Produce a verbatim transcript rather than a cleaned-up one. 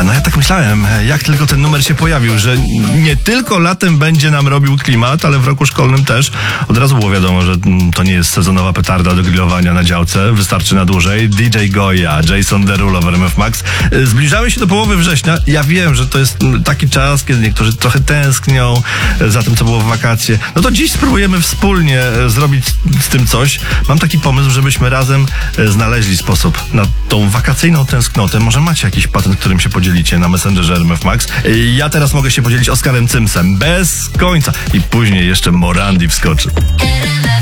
No ja tak myślałem, jak tylko ten numer się pojawił, że nie tylko latem będzie nam robił klimat, ale w roku szkolnym też. Od razu było wiadomo, że to nie jest sezonowa petarda do grillowania na działce. Wystarczy na dłużej. D J Goya, Jason Derulo w R M F Max. Zbliżamy się do połowy września. Ja wiem, że to jest taki czas, kiedy niektórzy trochę tęsknią za tym, co było w wakacje. No to dziś spróbujemy wspólnie zrobić z tym coś. Mam taki pomysł, żebyśmy razem znaleźli sposób na tą wakacyjną tęsknotę. Może macie jakiś patent, którym się podzielicie na Messengerze R M F Max. Ja teraz mogę się podzielić Oskarem Cymsem. Bez końca. I później jeszcze Morandi wskoczy.